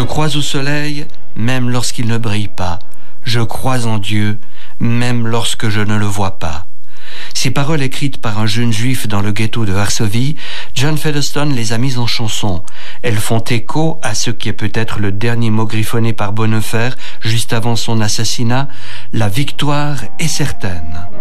crois au soleil, même lorsqu'il ne brille pas. Je crois en Dieu, même lorsque je ne le vois pas. Ces paroles écrites par un jeune juif dans le ghetto de Varsovie, John Featherstone les a mises en chanson. Elles font écho à ce qui est peut-être le dernier mot griffonné par Bonhoeffer juste avant son assassinat. La victoire est certaine.